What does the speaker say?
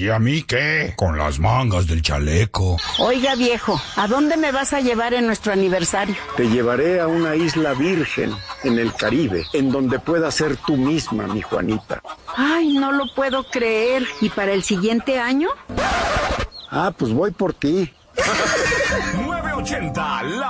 ¿Y a mí qué? Con las mangas del chaleco. Oiga, viejo, ¿a dónde me vas a llevar en nuestro aniversario? Te llevaré a una isla virgen en el Caribe, en donde puedas ser tú misma, mi Juanita. Ay, no lo puedo creer. ¿Y para el siguiente año? Ah, pues voy por ti. 980,